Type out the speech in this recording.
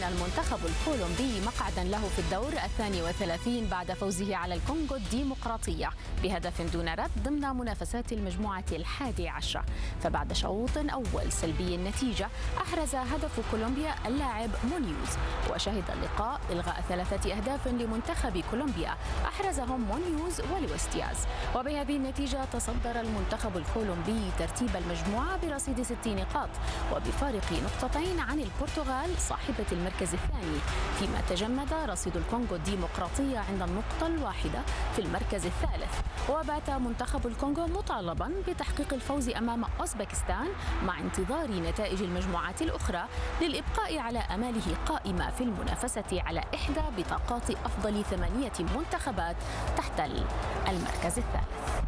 يمكن المنتخب الكولومبي مقعدا له في الدور 32 بعد فوزه على الكونغو الديمقراطية بهدف دون رد ضمن منافسات المجموعة 11. فبعد شوط أول سلبي النتيجة أحرز هدف كولومبيا اللاعب مونيوز، وشهد اللقاء إلغاء 3 أهداف لمنتخب كولومبيا أحرزهم مونيوز ولويس دياز. وبهذه النتيجة تصدر المنتخب الكولومبي ترتيب المجموعة برصيد 60 نقاط وبفارق نقطتين عن البرتغال صاحبة المركز الثاني، فيما تجمد رصيد الكونغو الديمقراطية عند النقطة الواحدة في المركز الثالث. وبات منتخب الكونغو مطالبا بتحقيق الفوز أمام أوزبكستان مع انتظار نتائج المجموعات الأخرى للإبقاء على أماله قائمة في المنافسة على إحدى بطاقات أفضل 8 منتخبات تحتل المركز الثالث.